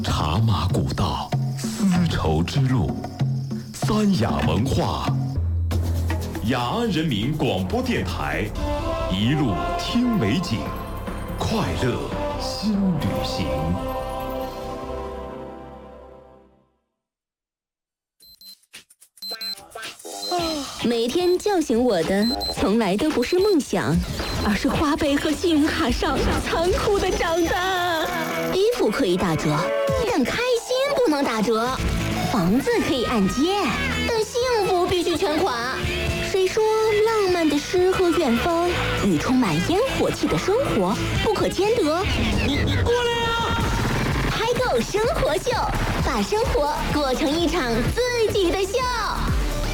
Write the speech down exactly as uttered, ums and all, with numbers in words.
茶马古道，丝绸之路，三雅文化。雅安人民广播电台，一路听美景，快乐新旅行。 每天叫醒我的，从来都不是梦想，而是花呗和信用卡上残酷的账单。衣服可以打折，但开心不能打折；房子可以按揭，但幸福必须全款。谁说浪漫的诗和远方与充满烟火气的生活不可兼得？ 你你过来啊！ 嗨购生活秀，把生活过成一场自己的秀。